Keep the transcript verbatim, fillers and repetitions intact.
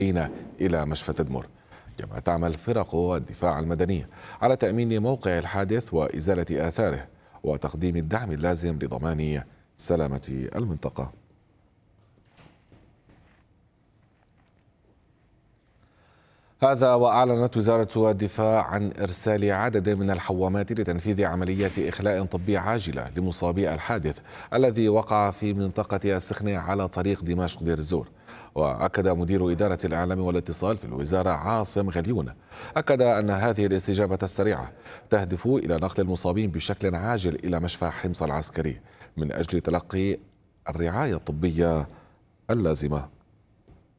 إلى مشفى تدمر. كما تعمل فرق الدفاع المدني على تأمين موقع الحادث وإزالة آثاره وتقديم الدعم اللازم لضمان سلامة المنطقة. هذا وأعلنت وزارة الدفاع عن إرسال عدد من الحوامات لتنفيذ عملية إخلاء طبي عاجلة لمصابي الحادث الذي وقع في منطقة السخنة على طريق دمشق دير الزور. وأكد مدير إدارة الإعلام والاتصال في الوزارة عاصم غليون أكد أن هذه الاستجابة السريعة تهدف إلى نقل المصابين بشكل عاجل إلى مشفى حمص العسكري من أجل تلقي الرعاية الطبية اللازمة.